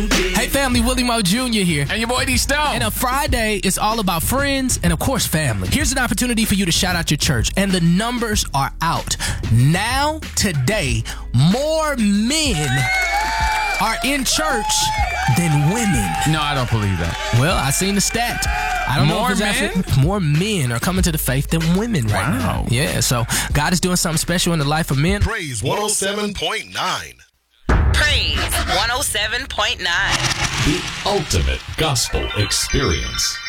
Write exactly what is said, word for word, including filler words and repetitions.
Hey family, Willie Mo Junior here. And your boy D Stone. And a Friday is all about friends and of course family. Here's an opportunity for you to shout out your church, and the numbers are out. Now, today, more men are in church than women. No, I don't believe that. Well, I seen the stat. I don't More know if it's men? actually, more men are coming to the faith than women right Wow. now. Yeah, so God is doing something special in the life of men. Praise one oh seven point nine. Praise one oh seven point nine. The ultimate gospel experience.